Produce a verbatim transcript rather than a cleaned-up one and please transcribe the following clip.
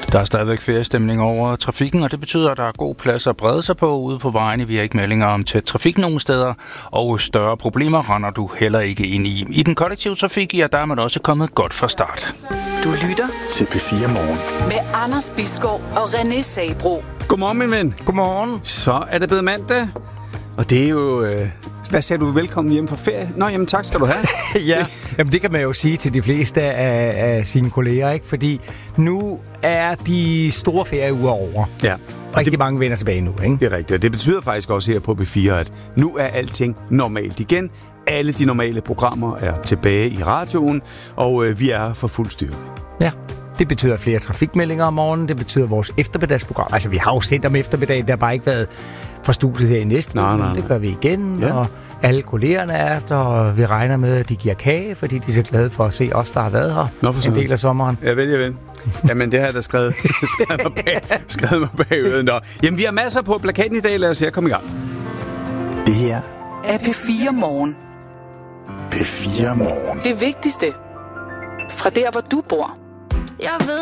Der er stadigvæk feriestemning over trafikken, og det betyder, at der er god plads at brede sig på ude på vejene. Vi har ikke meldinger om tæt trafik nogen steder, og større problemer render du heller ikke ind i. I den kollektive trafik, ja, der er man også kommet godt fra start. Du lytter til P fire Morgen med Anders Bisgaard og René Sabro. Godmorgen, min ven. Godmorgen. Så er det blevet mandag, og det er jo... Øh, hvad sagde du? Velkommen hjem fra ferie? Nå, jamen tak skal du have. Ja, jamen, det kan man jo sige til de fleste af, af sine kolleger, ikke? Fordi nu er de store ferieuger over. Ja. Rigtig det, mange vender tilbage nu, ikke? Det er rigtigt, og det betyder faktisk også her på P fire, at nu er alting normalt igen. Alle de normale programmer er tilbage i radioen, og øh, vi er for fuld styrke. Ja. Det betyder flere trafikmeldinger om morgenen. Det betyder vores eftermiddagsprogram. Altså, vi har jo sendt om eftermiddagen. Det har bare ikke været for studiet her i næste uge. Det gør vi igen. Ja. Og alle kollegerne er der, og vi regner med, at de giver kage, fordi de er så glade for at se os, der har været her. Nå, en del af sommeren. Ja, vel, ja, vel. Jamen, det har jeg da skrevet, skrevet, mig bag, skrevet mig bag øret. Nå. Jamen, vi har masser på plakaten i dag. Lad os komme i gang. Det her er P fire Morgen. P fire Morgen. Det vigtigste fra der, hvor du bor. Jeg ved